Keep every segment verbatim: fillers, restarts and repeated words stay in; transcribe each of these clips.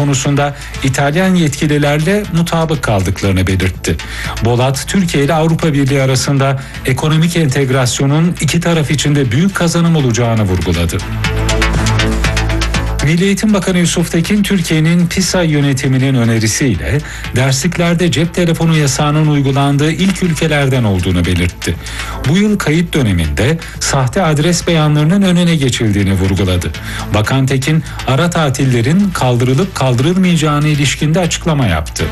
konusunda İtalyan yetkililerle mutabık kaldıklarını belirtti. Bolat, Türkiye ile Avrupa Birliği arasında ekonomik entegrasyonun iki taraf için de büyük kazanım olacağını vurguladı. Milli Eğitim Bakanı Yusuf Tekin, Türkiye'nin PISA yönetiminin önerisiyle dersliklerde cep telefonu yasağının uygulandığı ilk ülkelerden olduğunu belirtti. Bu yıl kayıt döneminde sahte adres beyanlarının önüne geçildiğini vurguladı. Bakan Tekin, ara tatillerin kaldırılıp kaldırılmayacağına ilişkin de açıklama yaptı.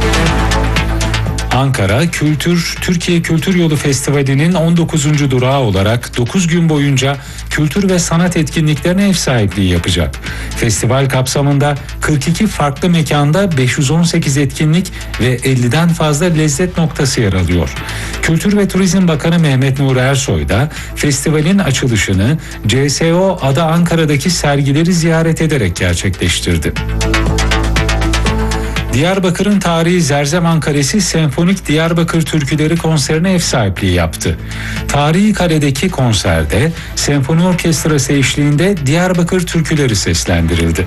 Ankara Kültür Türkiye Kültür Yolu Festivali'nin on dokuzuncu durağı olarak dokuz gün boyunca kültür ve sanat etkinliklerine ev sahipliği yapacak. Festival kapsamında kırk iki farklı mekanda beş yüz on sekiz etkinlik ve elliden fazla lezzet noktası yer alıyor. Kültür ve Turizm Bakanı Mehmet Nuri Ersoy da festivalin açılışını C S O Ada Ankara'daki sergileri ziyaret ederek gerçekleştirdi. Diyarbakır'ın tarihi Zerzevan Kalesi Senfonik Diyarbakır Türküleri konserine ev sahipliği yaptı. Tarihi kaledeki konserde senfoni orkestrası eşliğinde Diyarbakır türküleri seslendirildi.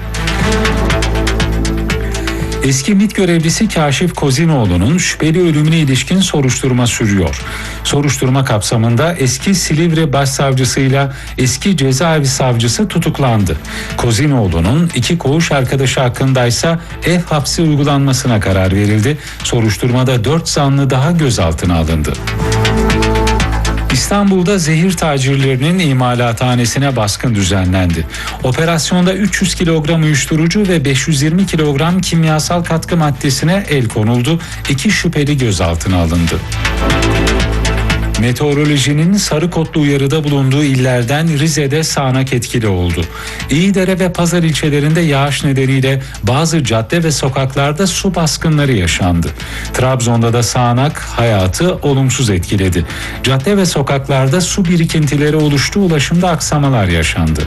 Eski MİT görevlisi Kaşif Kozinoğlu'nun şüpheli ölümüne ilişkin soruşturma sürüyor. Soruşturma kapsamında eski Silivri Başsavcısıyla eski cezaevi savcısı tutuklandı. Kozinoğlu'nun iki koğuş arkadaşı hakkındaysa ev hapsi uygulanmasına karar verildi. Soruşturmada dört zanlı daha gözaltına alındı. İstanbul'da zehir tacirlerinin imalathanesine baskın düzenlendi. Operasyonda üç yüz kilogram uyuşturucu ve beş yüz yirmi kilogram kimyasal katkı maddesine el konuldu. İki şüpheli gözaltına alındı. Meteorolojinin sarı kodlu uyarıda bulunduğu illerden Rize'de sağanak etkili oldu. İyidere ve Pazar ilçelerinde yağış nedeniyle bazı cadde ve sokaklarda su baskınları yaşandı. Trabzon'da da sağanak hayatı olumsuz etkiledi. Cadde ve sokaklarda su birikintileri oluştu, ulaşımda aksamalar yaşandı.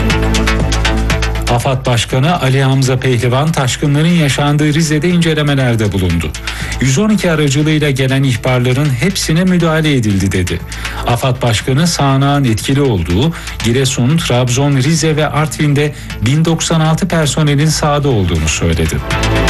AFAD Başkanı Ali Hamza Pehlivan taşkınların yaşandığı Rize'de incelemelerde bulundu. yüz on iki aracılığıyla gelen ihbarların hepsine müdahale edildi dedi. AFAD Başkanı sağanağın etkili olduğu Giresun, Trabzon, Rize ve Artvin'de bin doksan altı personelin sahada olduğunu söyledi.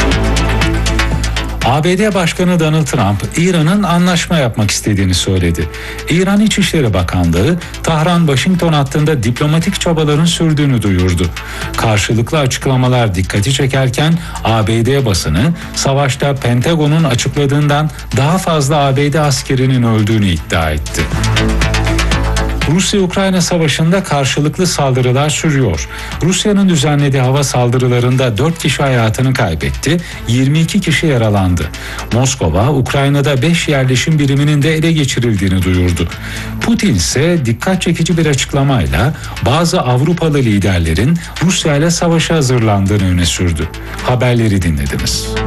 A B D Başkanı Donald Trump, İran'ın anlaşma yapmak istediğini söyledi. İran İçişleri Bakanlığı, Tahran-Washington hattında diplomatik çabaların sürdüğünü duyurdu. Karşılıklı açıklamalar dikkati çekerken A B D basını, savaşta Pentagon'un açıkladığından daha fazla A B D askerinin öldüğünü iddia etti. Rusya-Ukrayna savaşında karşılıklı saldırılar sürüyor. Rusya'nın düzenlediği hava saldırılarında dört kişi hayatını kaybetti, yirmi iki kişi yaralandı. Moskova, Ukrayna'da beş yerleşim biriminin de ele geçirildiğini duyurdu. Putin ise dikkat çekici bir açıklamayla bazı Avrupalı liderlerin Rusya ile savaşa hazırlandığını öne sürdü. Haberleri dinlediniz.